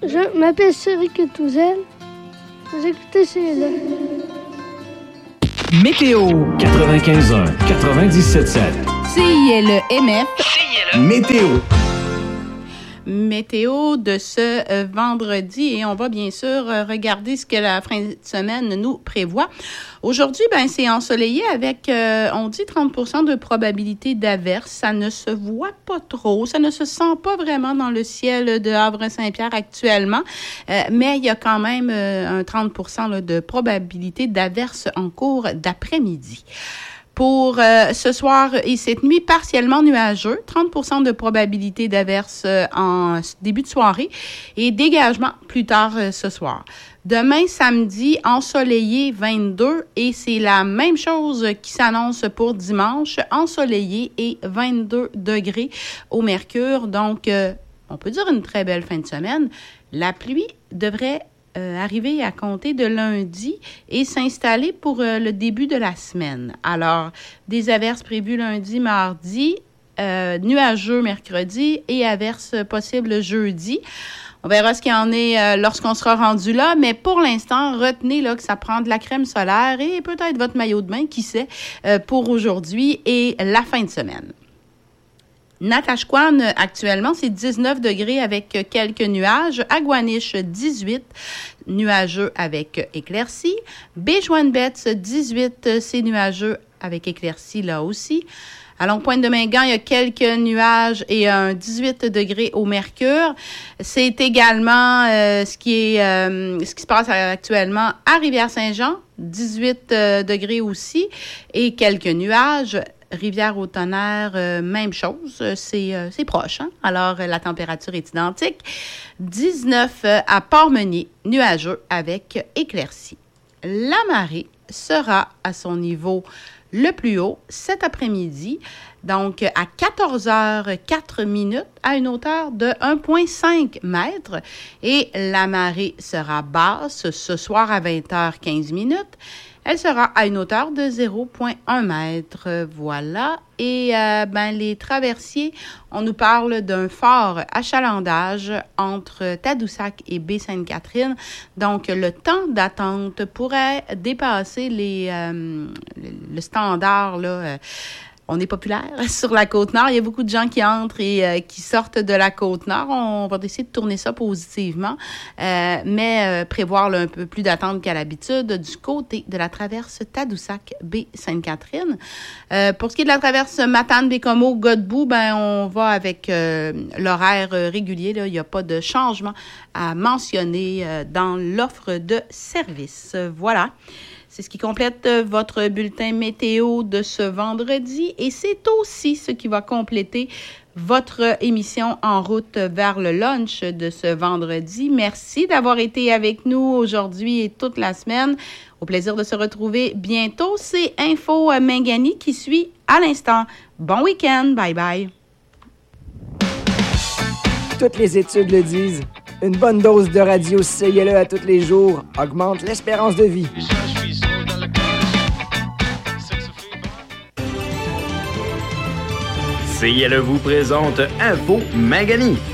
Je m'appelle Cédric Touzel. Vous écoutez CILE. Météo 95.1, 97.7. CILE MF. Météo. Météo de ce vendredi et on va bien sûr regarder ce que la fin de semaine nous prévoit. Aujourd'hui, c'est ensoleillé avec, on dit 30% de probabilité d'averse. Ça ne se voit pas trop, ça ne se sent pas vraiment dans le ciel de Havre-Saint-Pierre actuellement, mais il y a quand même un 30% là, de probabilité d'averse en cours d'après-midi. Pour ce soir et cette nuit, partiellement nuageux, 30% de probabilité d'averse en début de soirée et dégagement plus tard ce soir. Demain, samedi, ensoleillé 22 et c'est la même chose qui s'annonce pour dimanche, ensoleillé et 22 degrés au mercure. Donc, on peut dire une très belle fin de semaine. La pluie devrait arriver à compter de lundi et s'installer pour le début de la semaine. Alors, des averses prévues lundi, mardi, nuageux mercredi et averses possibles jeudi. On verra ce qu'il y en est lorsqu'on sera rendu là, mais pour l'instant, retenez là, que ça prend de la crème solaire et peut-être votre maillot de bain, qui sait, pour aujourd'hui et la fin de semaine. Natashquan, actuellement, c'est 19 degrés avec quelques nuages. Agouaniche, 18, nuageux avec éclaircies. Béjouane-Betz, 18, c'est nuageux avec éclaircies là aussi. À Longue-Pointe-de-Mingan, il y a quelques nuages et un 18 degrés au mercure. C'est également ce qui se passe actuellement à Rivière-Saint-Jean, 18 degrés aussi et quelques nuages. Rivière-au-Tonnerre, même chose, c'est proche, hein? Alors, la température est identique. 19 à Port-Meunier, nuageux avec éclaircies. La marée sera à son niveau le plus haut cet après-midi, donc à 14h04 à une hauteur de 1,5 mètres. Et la marée sera basse ce soir à 20h15. Elle sera à une hauteur de 0,1 mètre. Voilà. Et les traversiers, on nous parle d'un fort achalandage entre Tadoussac et Baie-Sainte-Catherine. Donc, le temps d'attente pourrait dépasser le standard, là. On est populaire sur la Côte-Nord. Il y a beaucoup de gens qui entrent et qui sortent de la Côte-Nord. On va essayer de tourner ça positivement, mais prévoir là, un peu plus d'attente qu'à l'habitude du côté de la traverse Tadoussac-Baie-Sainte-Catherine. Pour ce qui est de la traverse Matane-Bécomo-Godbout, on va avec l'horaire régulier. Là. Il n'y a pas de changement à mentionner dans l'offre de service. Voilà. C'est ce qui complète votre bulletin météo de ce vendredi et c'est aussi ce qui va compléter votre émission En route vers le lunch de ce vendredi. Merci d'avoir été avec nous aujourd'hui et toute la semaine. Au plaisir de se retrouver bientôt. C'est Info Mangani qui suit à l'instant. Bon week-end. Bye bye. Toutes les études le disent. Une bonne dose de radio CILE à tous les jours augmente l'espérance de vie. CILE vous présente Info Mangani.